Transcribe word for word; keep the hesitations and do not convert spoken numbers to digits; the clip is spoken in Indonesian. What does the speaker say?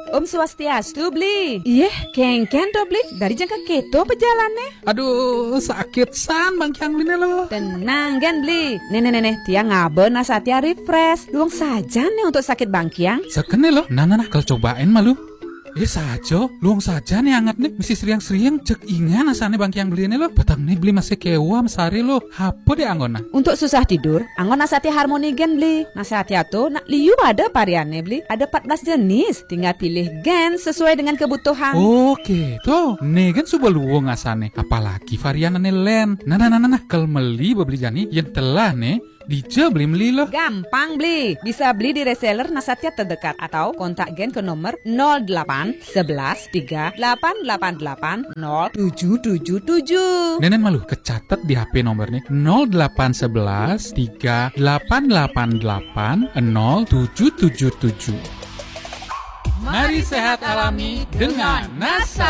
Om Swastiastu, Bli. Iya, kengken to, Bli. Dari jangka keto pejalannya. Aduh, sakit san Bang Kyang Bli lo. Tenang kan, Bli. Nenek-nenek, dia ngaben nasatya refresh. Luang saja nih untuk sakit Bang Kyang. Sekene lo. Nah, nah, nah, kalau cobain malu. Eh saja, luang saja nih anget nih. Mesti seriang-seriang cek ingan asane Bang Kyang beli ini lo. Batang nih beli masih kewa mesari lo. Apa deh anggona? Untuk susah tidur, anggon nasatya harmoni gen, Bli. Nasatya tuh nak liu ada variannya, Bli. Ada empat belas jenis. Tinggal pilih gen sesuai dengan kebutuhan. Oke, tuh. Nih kan sudah luang asane. Apalagi varian ane len. Nah, nah, nah, nah, nah. Kalau beli beli jani yang telah nih. Dija beli beli lo. Gampang, Bli. Bisa beli di reseller nasatya terdekat atau kontak gen ke nomor nol delapan sebelas tiga delapan delapan delapan nol tujuh tujuh tujuh. Nenen malu kecatat di H P nomornya nol delapan sebelas tiga delapan delapan delapan nol tujuh tujuh tujuh. Mari sehat alami dengan Nasa.